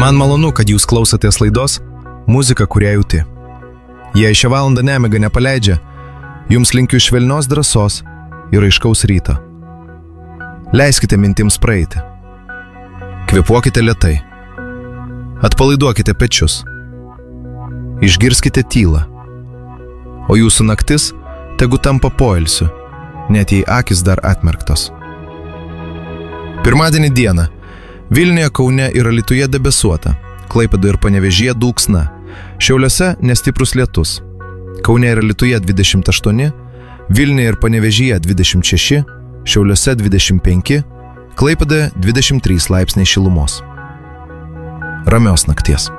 Man malonu, kad jūs klausotės laidos Muzika, kurią jauti. Jei šią valandą nemiga nepaleidžia, jums linkiu švelnios drąsos ir aiškaus ryto. Leiskite mintims praeiti. Kvėpuokite lėtai. Atpalaiduokite pečius. Išgirskite tylą. O jūsų naktis tegu tampa poilsiu, net jei akis dar atmerktos. Pirmadienį dieną Vilniuje, Kaune ir Alytuje debesuota, Klaipėdoje ir Panevėžyje dulksna, Šiauliuose nestiprus lietus, Kaune ir Alytuje 28, Vilniuje ir Panevėžyje 26, Šiauliuose 25, Klaipėdoje 23 laipsniai šilumos. Ramios nakties.